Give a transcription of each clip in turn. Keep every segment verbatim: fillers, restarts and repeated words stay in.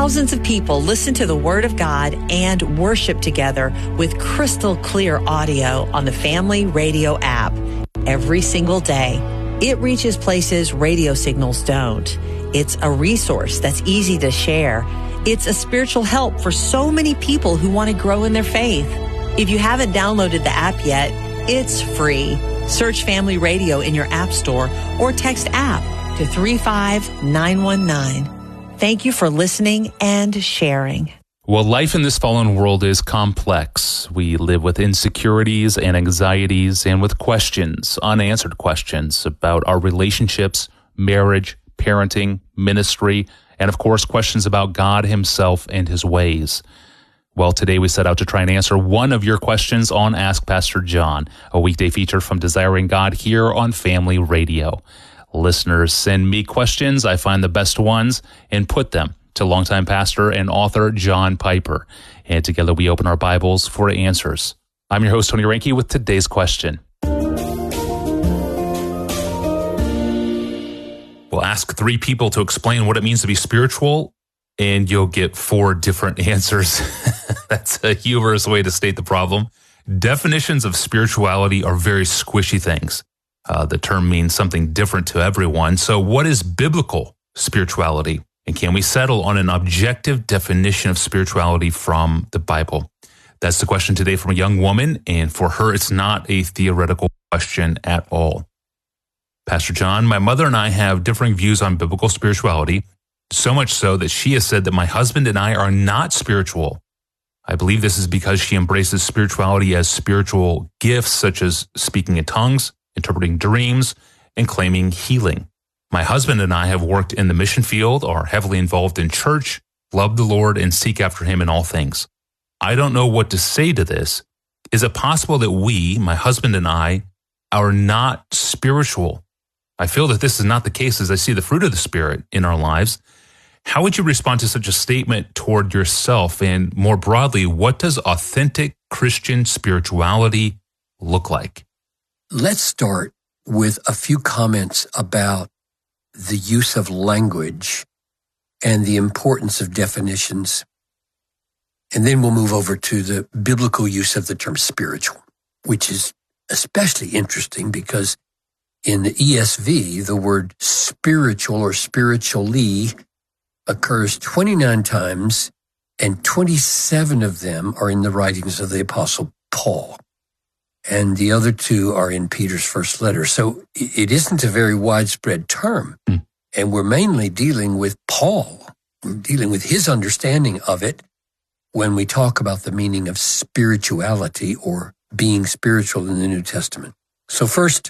Thousands of people listen to the Word of God and worship together with crystal clear audio on the Family Radio app every single day. It reaches places radio signals don't. It's a resource that's easy to share. It's a spiritual help for so many people who want to grow in their faith. If you haven't downloaded the app yet, it's free. Search Family Radio in your app store or text app to three five nine one nine. Thank you for listening and sharing. Well, life in this fallen world is complex. We live with insecurities and anxieties and with questions, unanswered questions about our relationships, marriage, parenting, ministry, and of course, questions about God himself and his ways. Well, today we set out to try and answer one of your questions on Ask Pastor John, a weekday feature from Desiring God here on Family Radio. Listeners send me questions. I find the best ones and put them to longtime pastor and author John Piper. And together we open our Bibles for answers. I'm your host, Tony Reinke, with today's question. We'll ask three people to explain what it means to be spiritual, and you'll get four different answers. That's a humorous way to state the problem. Definitions of spirituality are very squishy things. Uh, the term means something different to everyone. So what is biblical spirituality? And can we settle on an objective definition of spirituality from the Bible? That's the question today from a young woman, and for her, it's not a theoretical question at all. Pastor John, my mother and I have differing views on biblical spirituality, so much so that she has said that my husband and I are not spiritual. I believe this is because she embraces spirituality as spiritual gifts, such as speaking in tongues, interpreting dreams, and claiming healing. My husband and I have worked in the mission field, are heavily involved in church, love the Lord, and seek after him in all things. I don't know what to say to this. Is it possible that we, my husband and I, are not spiritual? I feel that this is not the case as I see the fruit of the Spirit in our lives. How would you respond to such a statement toward yourself? And more broadly, what does authentic Christian spirituality look like? Let's start with a few comments about the use of language and the importance of definitions. And then we'll move over to the biblical use of the term spiritual, which is especially interesting because in the E S V, the word spiritual or spiritually occurs twenty-nine times, and twenty-seven of them are in the writings of the Apostle Paul. And the other two are in Peter's first letter. So it isn't a very widespread term. Mm. And we're mainly dealing with Paul. We're dealing with his understanding of it when we talk about the meaning of spirituality or being spiritual in the New Testament. So first,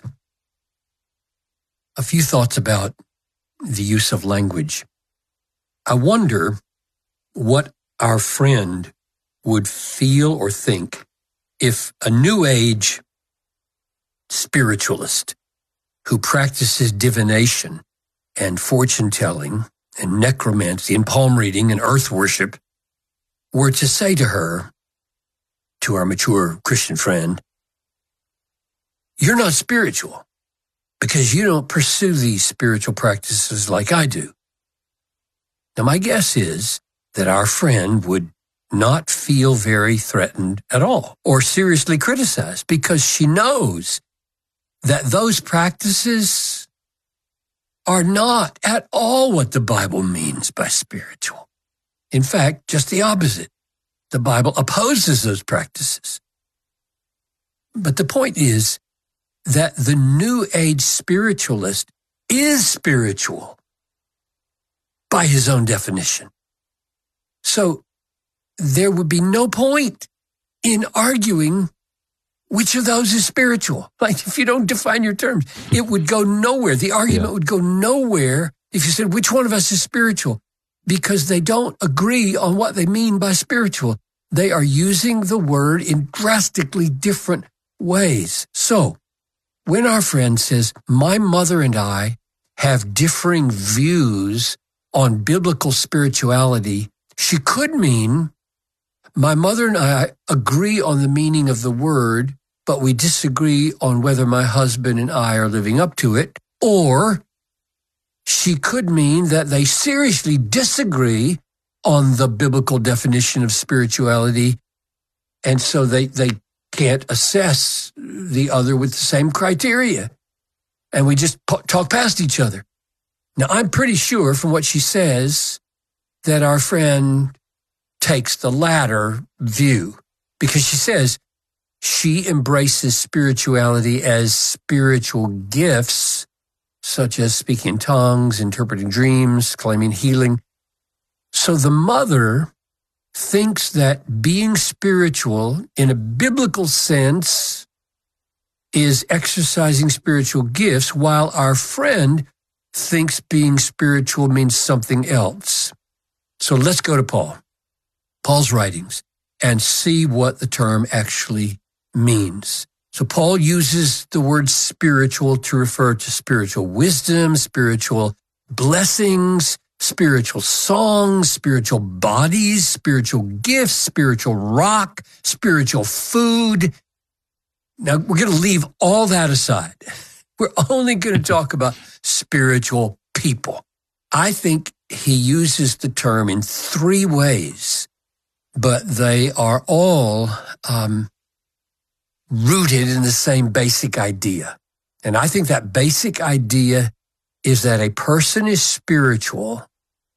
a few thoughts about the use of language. I wonder what our friend would feel or think if a New Age spiritualist who practices divination and fortune-telling and necromancy and palm reading and earth worship were to say to her, to our mature Christian friend, "You're not spiritual because you don't pursue these spiritual practices like I do." Now, my guess is that our friend would not feel very threatened at all or seriously criticized because she knows that those practices are not at all what the Bible means by spiritual. In fact, just the opposite. The Bible opposes those practices. But the point is that the New Age spiritualist is spiritual by his own definition. So there would be no point in arguing which of those is spiritual. Like if you don't define your terms, it would go nowhere. The argument yeah. would go nowhere if you said which one of us is spiritual, because they don't agree on what they mean by spiritual. They are using the word in drastically different ways. So when our friend says, my mother and I have differing views on biblical spirituality, she could mean, my mother and I agree on the meaning of the word, but we disagree on whether my husband and I are living up to it. Or she could mean that they seriously disagree on the biblical definition of spirituality, and so they, they can't assess the other with the same criteria. And we just talk past each other. Now, I'm pretty sure from what she says that our friend takes the latter view, because she says she embraces spirituality as spiritual gifts, such as speaking in tongues, interpreting dreams, claiming healing. So the mother thinks that being spiritual in a biblical sense is exercising spiritual gifts, while our friend thinks being spiritual means something else. So let's go to Paul, Paul's writings, and see what the term actually means. So Paul uses the word spiritual to refer to spiritual wisdom, spiritual blessings, spiritual songs, spiritual bodies, spiritual gifts, spiritual rock, spiritual food. Now, we're going to leave all that aside. We're only going to talk about spiritual people. I think he uses the term in three ways, but they are all um, rooted in the same basic idea. And I think that basic idea is that a person is spiritual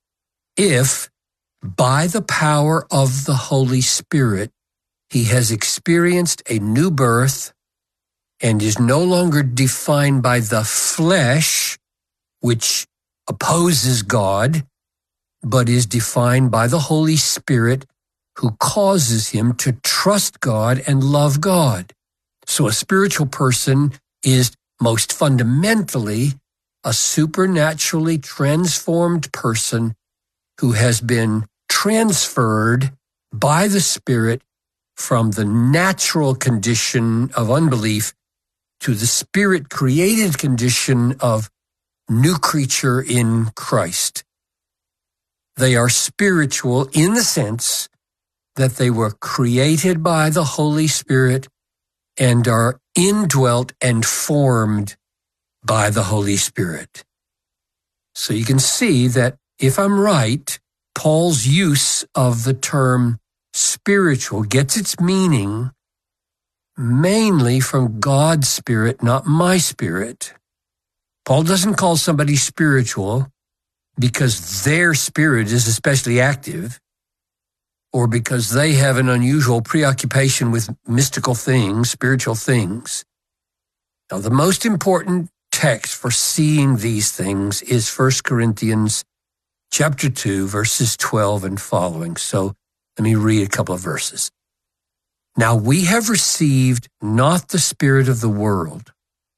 if, by the power of the Holy Spirit, he has experienced a new birth and is no longer defined by the flesh, which opposes God, but is defined by the Holy Spirit, who causes him to trust God and love God. So a spiritual person is most fundamentally a supernaturally transformed person who has been transferred by the Spirit from the natural condition of unbelief to the Spirit-created condition of new creature in Christ. They are spiritual in the sense that they were created by the Holy Spirit and are indwelt and formed by the Holy Spirit. So you can see that if I'm right, Paul's use of the term spiritual gets its meaning mainly from God's Spirit, not my spirit. Paul doesn't call somebody spiritual because their spirit is especially active or because they have an unusual preoccupation with mystical things, spiritual things. Now, the most important text for seeing these things is First Corinthians chapter two, verses twelve and following. So let me read a couple of verses. Now we have received not the spirit of the world,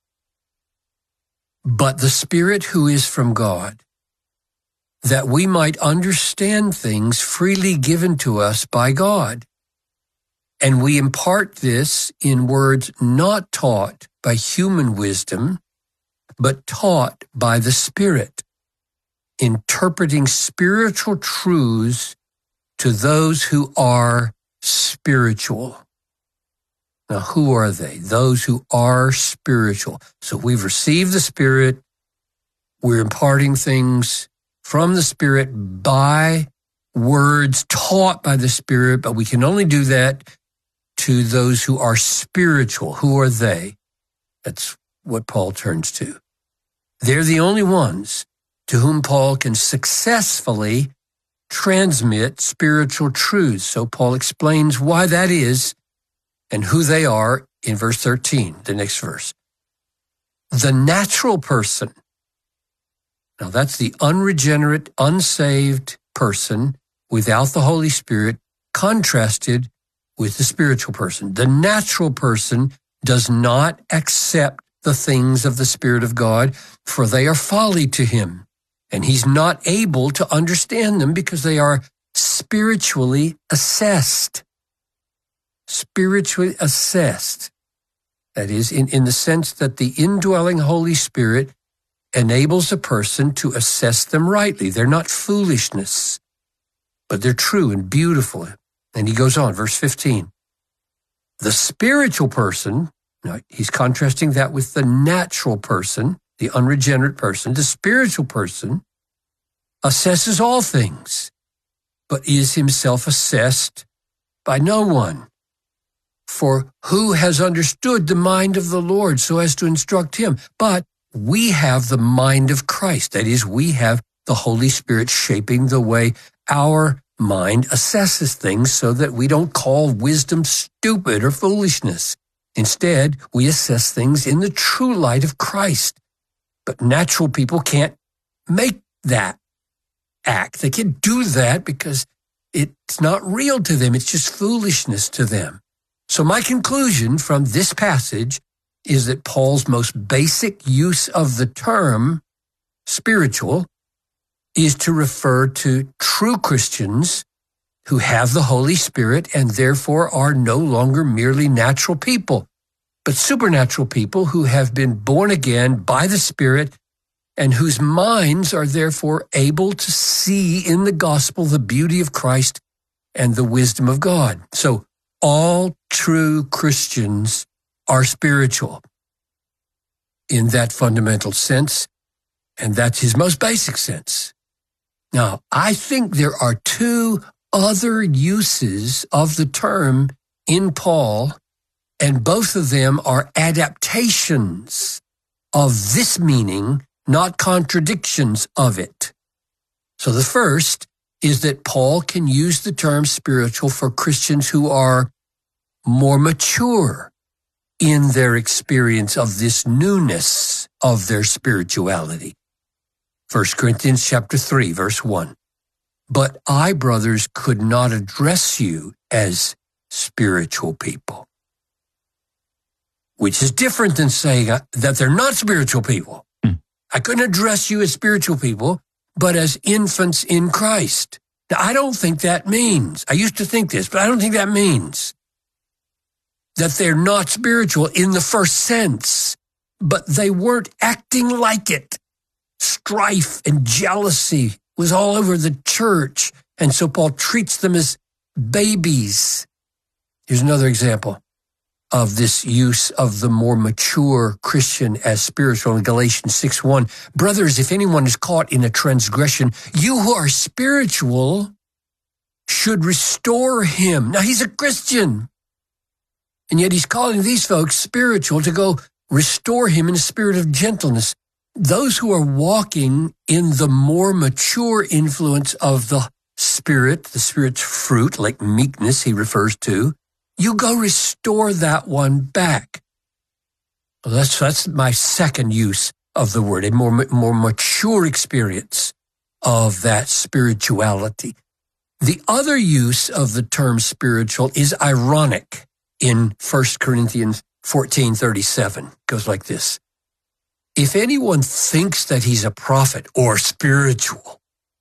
but the Spirit who is from God, that we might understand things freely given to us by God. And we impart this in words not taught by human wisdom, but taught by the Spirit, interpreting spiritual truths to those who are spiritual. Now, who are they? Those who are spiritual. So we've received the Spirit. We're imparting things from the Spirit by words taught by the Spirit, but we can only do that to those who are spiritual. Who are they? That's what Paul turns to. They're the only ones to whom Paul can successfully transmit spiritual truths. So Paul explains why that is and who they are in verse thirteen, the next verse. The natural person. Now that's the unregenerate, unsaved person without the Holy Spirit, contrasted with the spiritual person. The natural person does not accept the things of the Spirit of God, for they are folly to him, and he's not able to understand them because they are spiritually assessed. Spiritually assessed. That is, in, in the sense that the indwelling Holy Spirit enables a person to assess them rightly. They're not foolishness, but they're true and beautiful. And he goes on, verse fifteen. The spiritual person, now he's contrasting that with the natural person, the unregenerate person. The spiritual person assesses all things, but is himself assessed by no one. For who has understood the mind of the Lord so as to instruct him? But we have the mind of Christ. That is, we have the Holy Spirit shaping the way our mind assesses things so that we don't call wisdom stupid or foolishness. Instead, we assess things in the true light of Christ. But natural people can't make that act. They can't do that because it's not real to them. It's just foolishness to them. So my conclusion from this passage is that Paul's most basic use of the term spiritual is to refer to true Christians who have the Holy Spirit and therefore are no longer merely natural people, but supernatural people who have been born again by the Spirit and whose minds are therefore able to see in the gospel the beauty of Christ and the wisdom of God. So all true Christians are spiritual in that fundamental sense, and that's his most basic sense. Now, I think there are two other uses of the term in Paul, and both of them are adaptations of this meaning, not contradictions of it. So the first is that Paul can use the term spiritual for Christians who are more mature in their experience of this newness of their spirituality. First Corinthians chapter three, verse one. But I, brothers, could not address you as spiritual people, which is different than saying that they're not spiritual people. Hmm. I couldn't address you as spiritual people, but as infants in Christ. Now, I don't think that means, I used to think this, but I don't think that means that they're not spiritual in the first sense, but they weren't acting like it. Strife and jealousy was all over the church, and so Paul treats them as babies. Here's another example of this use of the more mature Christian as spiritual in Galatians six one. Brothers, if anyone is caught in a transgression, you who are spiritual should restore him. Now, he's a Christian, and yet he's calling these folks spiritual to go restore him in a spirit of gentleness. Those who are walking in the more mature influence of the Spirit, the Spirit's fruit, like meekness he refers to, you go restore that one back. Well, that's, that's my second use of the word, a more, more mature experience of that spirituality. The other use of the term spiritual is ironic in First Corinthians fourteen thirty-seven. It goes like this. If anyone thinks that he's a prophet or spiritual,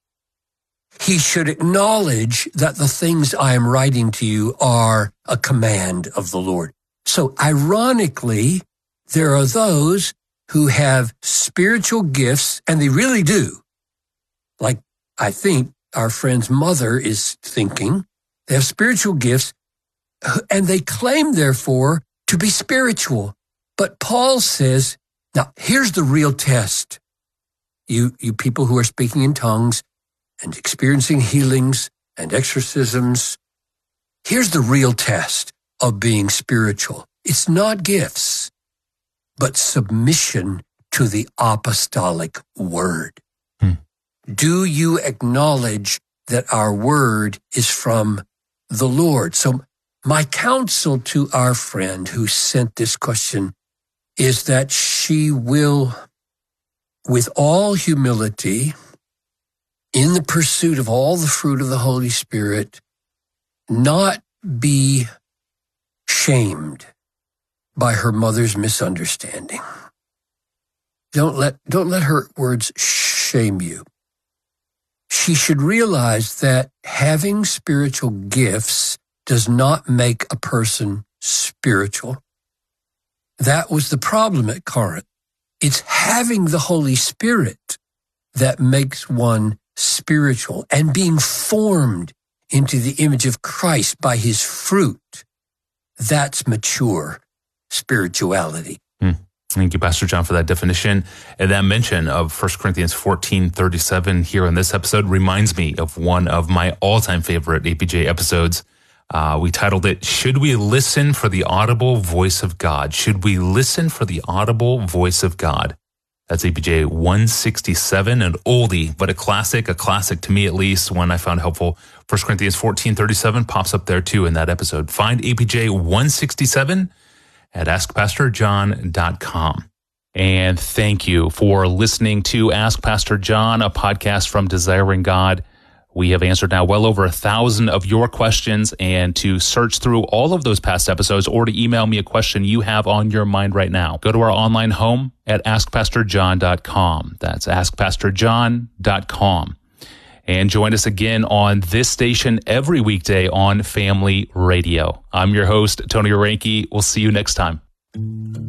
he should acknowledge that the things I am writing to you are a command of the Lord. So ironically, there are those who have spiritual gifts, and they really do. Like I think our friend's mother is thinking. They have spiritual gifts, and they claim, therefore, to be spiritual. But Paul says, now, here's the real test. You, you people who are speaking in tongues and experiencing healings and exorcisms, here's the real test of being spiritual. It's not gifts, but submission to the apostolic word. Hmm. Do you acknowledge that our word is from the Lord? So my counsel to our friend who sent this question is that she will, with all humility, in the pursuit of all the fruit of the Holy Spirit, not be shamed by her mother's misunderstanding. Don't let, don't let her words shame you. She should realize that having spiritual gifts does not make a person spiritual. That was the problem at Corinth. It's having the Holy Spirit that makes one spiritual and being formed into the image of Christ by his fruit. That's mature spirituality. Hmm. Thank you, Pastor John, for that definition. And that mention of First Corinthians fourteen thirty-seven here in this episode reminds me of one of my all-time favorite A P J episodes. Uh, we titled it, Should We Listen for the Audible Voice of God? Should we listen for the audible voice of God? That's A P J one sixty-seven, an oldie, but a classic, a classic to me at least, one I found helpful. First Corinthians fourteen thirty-seven pops up there too in that episode. Find A P J one sixty-seven at ask pastor john dot com. And thank you for listening to Ask Pastor John, a podcast from Desiring God. We have answered now well over a thousand of your questions, and to search through all of those past episodes or to email me a question you have on your mind right now, go to our online home at ask pastor john dot com. That's ask pastor john dot com. And join us again on this station every weekday on Family Radio. I'm your host, Tony Orenke. We'll see you next time.